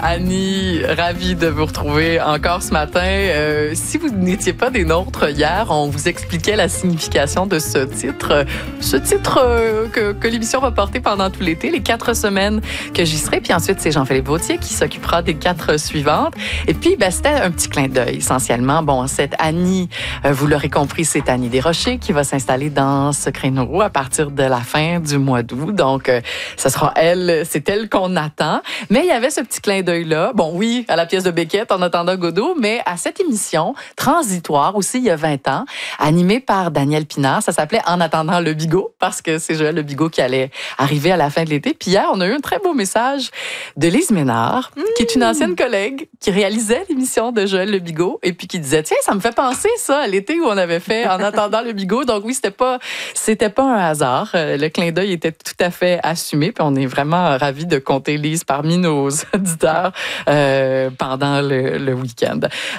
Annie, ravie de vous retrouver encore ce matin. Si vous n'étiez pas des nôtres hier, on vous expliquait la signification de ce titre. Ce titre que l'émission va porter pendant tout l'été, les 4 semaines que j'y serai. Puis ensuite, c'est Jean-Philippe Vautier qui s'occupera des 4 suivantes. Et puis, c'était un petit clin d'œil, essentiellement. Bon, cette Annie, vous l'aurez compris, c'est Annie Desrochers qui va s'installer dans ce créneau à partir de la fin du mois d'août. Donc, ce sera elle, c'est elle qu'on attend. Mais il y avait ce petit clin d'œil-là. Bon, oui, à la pièce de Beckett, En attendant Godot, mais à cette émission transitoire, aussi il y a 20 ans, animée par Daniel Pinard. Ça s'appelait En attendant le Bigot, parce que c'est Joël Le Bigot qui allait arriver à la fin de l'été. Puis hier, on a eu un très beau message de Lise Ménard, qui est une ancienne collègue qui réalisait l'émission de Joël Le Bigot, et puis qui disait, tiens, ça me fait penser ça à l'été où on avait fait En attendant le Bigot. Donc oui, c'était pas un hasard. Le clin d'œil était tout à fait assumé, puis on est vraiment ravis de compter Lise parmi nos auditeurs pendant le week-end.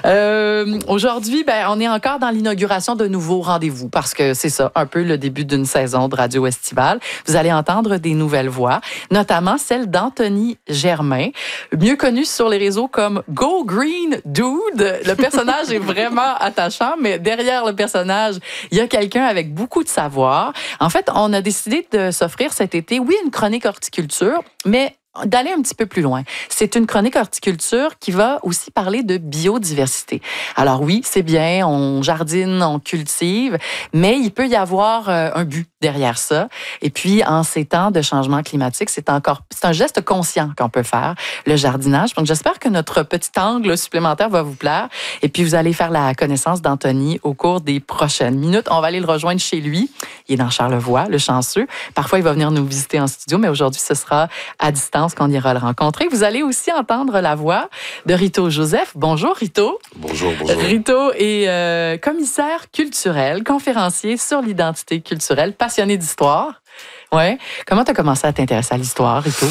Aujourd'hui, on est encore dans l'inauguration de nouveaux rendez-vous, parce que c'est ça, un peu le début d'une saison de radio estivale. Vous allez entendre des nouvelles voix, notamment celle d'Anthony Germain, mieux connu sur les réseaux comme Go Green Dude. Le personnage est vraiment attachant, mais derrière le personnage, il y a quelqu'un avec beaucoup de savoir. En fait, on a décidé de s'offrir cet été, oui, une chronique horticulture, mais d'aller un petit peu plus loin. C'est une chronique horticulture qui va aussi parler de biodiversité. Alors oui, c'est bien, on jardine, on cultive, mais il peut y avoir un but derrière ça. Et puis, en ces temps de changement climatique, c'est un geste conscient qu'on peut faire, le jardinage. Donc, j'espère que notre petit angle supplémentaire va vous plaire. Et puis, vous allez faire la connaissance d'Anthony au cours des prochaines minutes. On va aller le rejoindre chez lui. Il est dans Charlevoix, le chanceux. Parfois, il va venir nous visiter en studio, mais aujourd'hui, ce sera à distance qu'on ira le rencontrer. Vous allez aussi entendre la voix de Rito Joseph. Bonjour, Rito. Bonjour. Rito est commissaire culturel, conférencier sur l'identité culturelle, passionné d'histoire. Ouais. Comment tu as commencé à t'intéresser à l'histoire, Rito?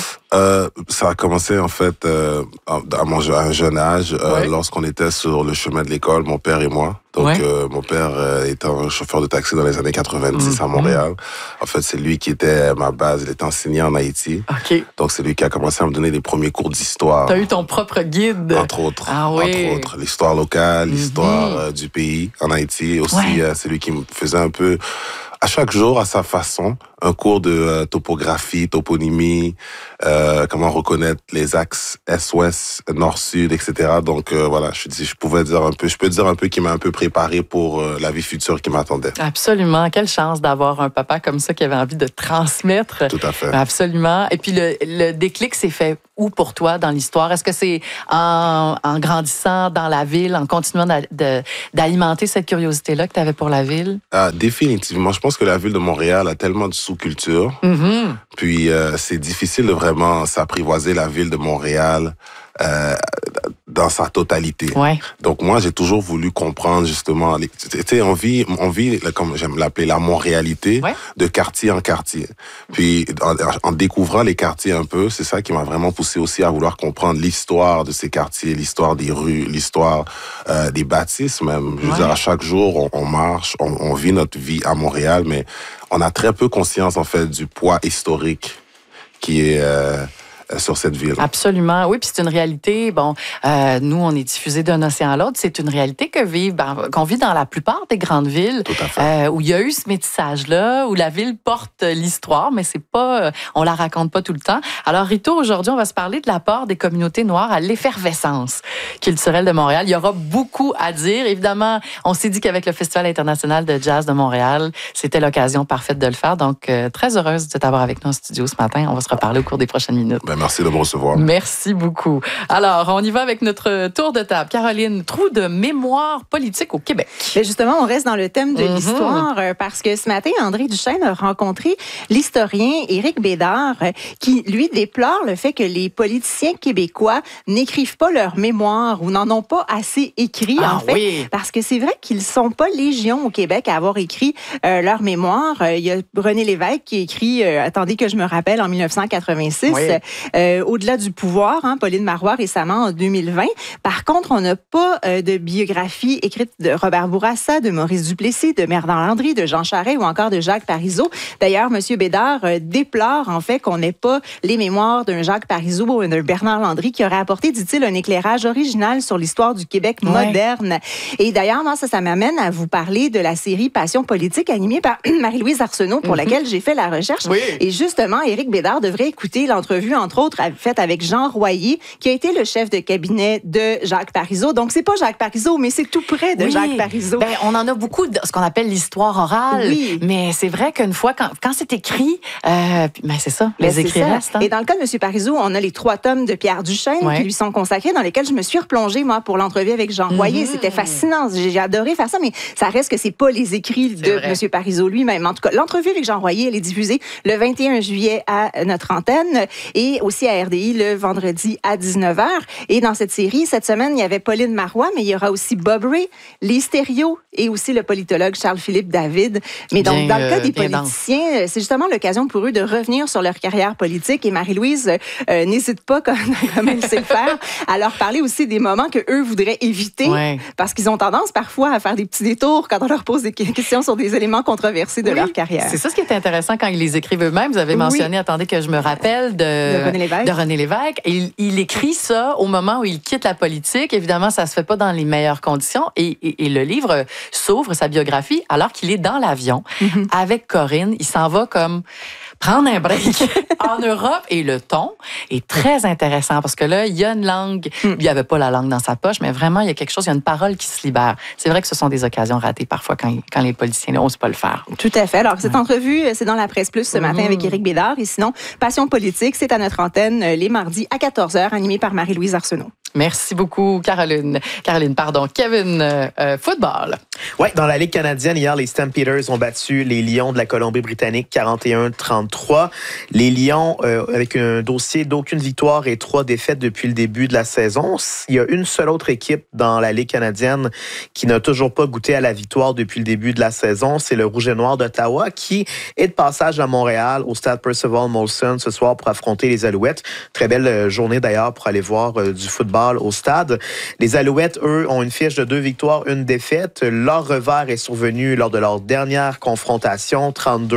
Ça a commencé, en fait, à un jeune âge, lorsqu'on était sur le chemin de l'école, mon père et moi. Donc, mon père était un chauffeur de taxi dans les années 90 à Montréal. En fait, c'est lui qui était ma base. Il était enseignant en Haïti. OK. Donc, c'est lui qui a commencé à me donner les premiers cours d'histoire. Tu as eu ton propre guide. Entre autres. Ah oui. Entre autres. L'histoire locale, l'histoire du pays en Haïti. Aussi, c'est lui qui me faisait un peu, à chaque jour, à sa façon, un cours de topographie, toponymie, comment reconnaître les axes est-ouest, nord-sud, etc. Donc voilà, je peux dire un peu qu'il m'a un peu préparé pour la vie future qui m'attendait. Absolument. Quelle chance d'avoir un papa comme ça qui avait envie de transmettre. Tout à fait. Absolument. Et puis le déclic s'est fait où pour toi dans l'histoire? Est-ce que c'est en grandissant dans la ville, en continuant d'alimenter cette curiosité-là que tu avais pour la ville? Définitivement. Je pense que la ville de Montréal a tellement de sous-culture. Mm-hmm. Puis c'est difficile de vraiment s'apprivoiser la ville de Montréal dans sa totalité. Ouais. Donc moi, j'ai toujours voulu comprendre justement, tu sais, on vit, comme j'aime l'appeler, la Montréalité, de quartier en quartier. Puis en découvrant les quartiers un peu, c'est ça qui m'a vraiment poussé aussi à vouloir comprendre l'histoire de ces quartiers, l'histoire des rues, l'histoire des bâtisses même. Je veux dire, à chaque jour, on marche, on vit notre vie à Montréal, mais on a très peu conscience en fait du poids historique qui est sur cette ville. Absolument. Oui, puis c'est une réalité. Bon, nous, on est diffusés d'un océan à l'autre. C'est une réalité qu'on vit dans la plupart des grandes villes. Tout à fait. Où il y a eu ce métissage-là, où la ville porte l'histoire, mais c'est pas, on la raconte pas tout le temps. Alors, Rito, aujourd'hui, on va se parler de l'apport des communautés noires à l'effervescence culturelle de Montréal. Il y aura beaucoup à dire. Évidemment, on s'est dit qu'avec le Festival international de jazz de Montréal, c'était l'occasion parfaite de le faire. Donc, très heureuse de t'avoir avec nous en studio ce matin. On va se reparler au cours des prochaines minutes. Merci de me recevoir. Merci beaucoup. Alors, on y va avec notre tour de table. Caroline, trou de mémoire politique au Québec. Bien justement, on reste dans le thème de l'histoire parce que ce matin, André Duchesne a rencontré l'historien Éric Bédard qui, lui, déplore le fait que les politiciens québécois n'écrivent pas leur mémoire ou n'en ont pas assez écrit, en fait. Parce que c'est vrai qu'ils ne sont pas légion au Québec à avoir écrit leur mémoire. Il y a René Lévesque qui a écrit, attendez que je me rappelle, en 1986. Au-delà du pouvoir, Pauline Marois récemment en 2020. Par contre, on n'a pas de biographie écrite de Robert Bourassa, de Maurice Duplessis, de Bernard Landry, de Jean Charest ou encore de Jacques Parizeau. D'ailleurs, M. Bédard déplore en fait qu'on n'ait pas les mémoires d'un Jacques Parizeau ou d'un Bernard Landry qui aurait apporté, dit-il, un éclairage original sur l'histoire du Québec moderne. Et d'ailleurs, moi, ça m'amène à vous parler de la série Passion politique animée par Marie-Louise Arsenault pour laquelle j'ai fait la recherche. Oui. Et justement, Éric Bédard devrait écouter l'entrevue, entre autres, faite avec Jean Royer, qui a été le chef de cabinet de Jacques Parizeau. Donc, c'est pas Jacques Parizeau, mais c'est tout près de Jacques Parizeau. Ben, on en a beaucoup de ce qu'on appelle l'histoire orale. Mais c'est vrai qu'une fois, quand c'est écrit, c'est ça, les écrits restent. Et dans le cas de M. Parizeau, on a les 3 tomes de Pierre Duchesne qui lui sont consacrés, dans lesquels je me suis replongée, moi, pour l'entrevue avec Jean Royer. C'était fascinant. J'ai adoré faire ça, mais ça reste que c'est pas les écrits de M. Parizeau lui-même. En tout cas, l'entrevue avec Jean Royer, elle est diffusée le 21 juillet à notre antenne et aussi à RDI le vendredi à 19h. Et dans cette série, cette semaine, il y avait Pauline Marois, mais il y aura aussi Bob Ray, les Stéréos et aussi le politologue Charles-Philippe David. Mais donc, dans le cas des politiciens, c'est justement l'occasion pour eux de revenir sur leur carrière politique. Et Marie-Louise n'hésite pas, comme elle sait le faire, à leur parler aussi des moments que eux voudraient éviter, parce qu'ils ont tendance parfois à faire des petits détours quand on leur pose des questions sur des éléments controversés de leur carrière. C'est ça ce qui est intéressant quand ils les écrivent eux-mêmes. Vous avez mentionné, attendez que je me rappelle, de René Lévesque. Il écrit ça au moment où il quitte la politique. Évidemment, ça se fait pas dans les meilleures conditions. Et le livre s'ouvre, sa biographie, alors qu'il est dans l'avion avec Corinne. Il s'en va comme prendre un break en Europe. Et le ton est très intéressant parce que là, il y a une langue. Il n'y avait pas la langue dans sa poche, mais vraiment, il y a quelque chose, il y a une parole qui se libère. C'est vrai que ce sont des occasions ratées parfois quand les politiciens n'osent pas le faire. Tout à fait. Alors, cette entrevue, c'est dans la Presse Plus ce matin avec Éric Bédard. Et sinon, Passion politique, c'est à notre antenne les mardis à 14h, animé par Marie-Louise Arsenault. Merci beaucoup, Kevin, football. Oui, dans la Ligue canadienne, hier, les Stampeders ont battu les Lions de la Colombie-Britannique 41-33. Les Lions, avec un dossier d'aucune victoire et 3 défaites depuis le début de la saison. Il y a une seule autre équipe dans la Ligue canadienne qui n'a toujours pas goûté à la victoire depuis le début de la saison. C'est le Rouge et Noir d'Ottawa qui est de passage à Montréal au stade Percival Molson ce soir pour affronter les Alouettes. Très belle journée d'ailleurs pour aller voir du football au stade. Les Alouettes, eux, ont une fiche de 2 victoires, 1 défaite. Leur revers est survenu lors de leur dernière confrontation,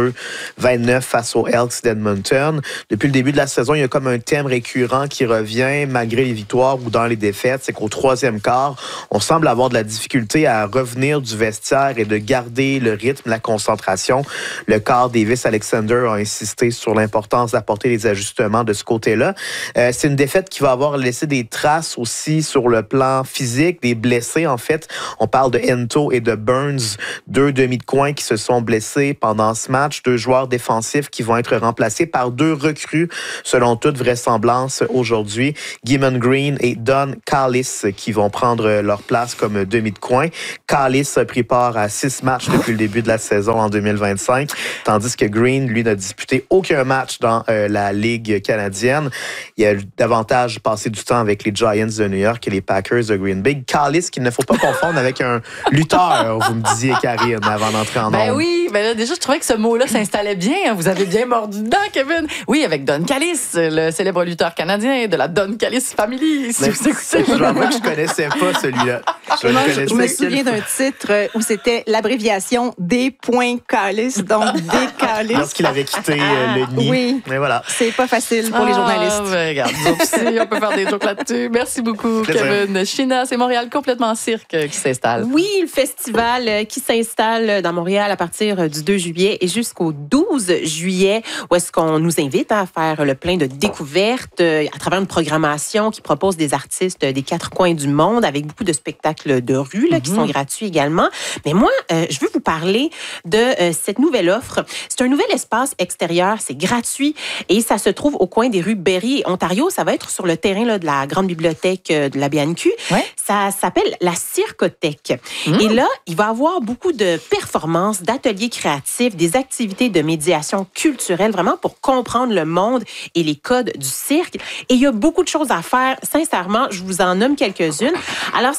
32-29 face aux Elks d'Edmonton. Depuis le début de la saison, il y a comme un thème récurrent qui revient malgré les victoires ou dans les défaites. C'est qu'au 3e quart, on semble avoir de la difficulté à revenir du vestiaire et de garder le rythme, la concentration. Le quart Davis Alexander a insisté sur l'importance d'apporter les ajustements de ce côté-là. C'est une défaite qui va avoir laissé des traces aussi sur le plan physique, des blessés en fait. On parle de Ento et de Burns, 2 demi de coin qui se sont blessés pendant ce match, 2 joueurs défensifs qui vont être remplacés par 2 recrues selon toute vraisemblance aujourd'hui. Gimmon Green et Don Callis qui vont prendre leur place comme demi de coin. Callis a pris part à 6 matchs depuis le début de la saison en 2025, tandis que Green, lui, n'a disputé aucun match dans la Ligue canadienne. Il a davantage passé du temps avec les Giants de New York et les Packers de Green Bay. Callis, qu'il ne faut pas confondre avec un lutteur, vous me disiez, Karine, avant d'entrer en ondes. Ben oui, ben là, déjà, je trouvais que ce mot-là s'installait bien. Vous avez bien mordu dedans, Kevin. Oui, avec Don Callis, le célèbre lutteur canadien de la Don Callis Family. Si vous écoutez. Je vois que je connaissais pas celui-là. Je me souviens d'un titre où c'était l'abréviation D.Callis, donc D.Callis. Lorsqu'il avait quitté le nid. Oui. Mais voilà. C'est pas facile pour les journalistes. Ben, regarde, donc, on peut faire des jokes là-dessus. Merci beaucoup, Kevin. China, c'est Montréal complètement cirque qui s'installe. Oui, le festival qui s'installe dans Montréal à partir du 2 juillet et jusqu'au 12 juillet, où est-ce qu'on nous invite à faire le plein de découvertes à travers une programmation qui propose des artistes des 4 coins du monde avec beaucoup de spectacles de rue là, qui sont gratuits également. Mais moi, je veux vous parler de cette nouvelle offre. C'est un nouvel espace extérieur, c'est gratuit et ça se trouve au coin des rues Berry et Ontario. Ça va être sur le terrain là, de la grande bibliothèque de la BNQ. Ouais. Ça s'appelle la Circothèque. Et là, il va y avoir beaucoup de performances, d'ateliers créatifs, des activités de médiation culturelle, vraiment pour comprendre le monde et les codes du cirque. Et il y a beaucoup de choses à faire. Sincèrement, je vous en nomme quelques-unes. Alors, ça va commencer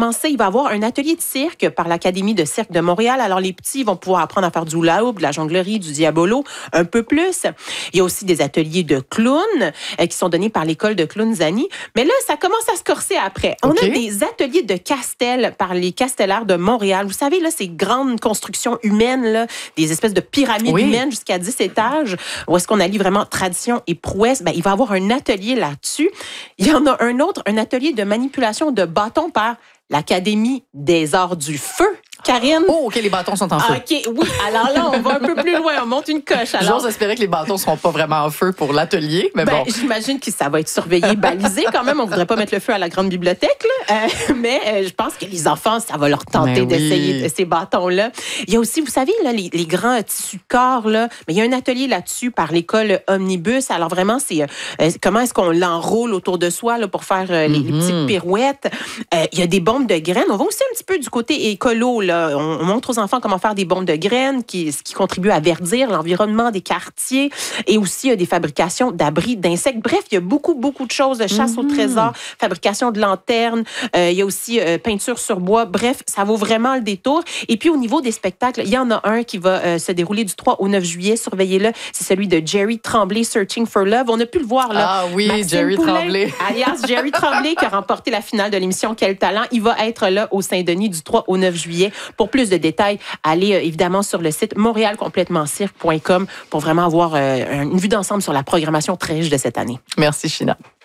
commencer. Il va y avoir un atelier de cirque par l'Académie de cirque de Montréal. Alors, les petits vont pouvoir apprendre à faire du hula hoop, de la jonglerie, du diabolo, un peu plus. Il y a aussi des ateliers de clowns qui sont donnés par l'école de clowns Zani. Mais là, ça commence à se corser après. On a des ateliers de castel par les castellaires de Montréal. Vous savez, là, ces grandes constructions humaines, là, des espèces de pyramides humaines jusqu'à 10 étages, où est-ce qu'on allie vraiment tradition et prouesse. Ben, il va y avoir un atelier là-dessus. Il y en a un autre, un atelier de manipulation de bâtons par l'Académie des arts du feu. Karine? Oh, OK, les bâtons sont en feu. OK, oui. Alors là, on va un peu plus loin. On monte une coche. J'ose espérer que les bâtons ne seront pas vraiment en feu pour l'atelier, mais bon. J'imagine que ça va être surveillé, balisé quand même. On ne voudrait pas mettre le feu à la grande bibliothèque, là. Mais je pense que les enfants, ça va leur tenter d'essayer ces bâtons-là. Il y a aussi, vous savez, là, les grands tissus de corps, là. Mais il y a un atelier là-dessus par l'école Omnibus. Alors vraiment, c'est comment est-ce qu'on l'enroule autour de soi là, pour faire les petites pirouettes. Il y a des bombes de graines. On va aussi un petit peu du côté écolo, là. On montre aux enfants comment faire des bombes de graines, ce qui contribue à verdir l'environnement des quartiers, et aussi des fabrications d'abris d'insectes. Bref, il y a beaucoup, beaucoup de choses, de chasse au trésor, fabrication de lanternes, il y a aussi peinture sur bois. Bref, ça vaut vraiment le détour. Et puis, au niveau des spectacles, il y en a un qui va se dérouler du 3 au 9 juillet. Surveillez-le. C'est celui de Jerry Tremblay, Searching for Love. On a pu le voir, là. Ah oui, Maxime Jerry Poulain, Tremblay. alias Jerry Tremblay, qui a remporté la finale de l'émission Quel talent. Il va être là au Saint-Denis du 3 au 9 juillet. Pour plus de détails, allez évidemment sur le site montrealcompletemancirque.com pour vraiment avoir une vue d'ensemble sur la programmation très riche de cette année. Merci, China.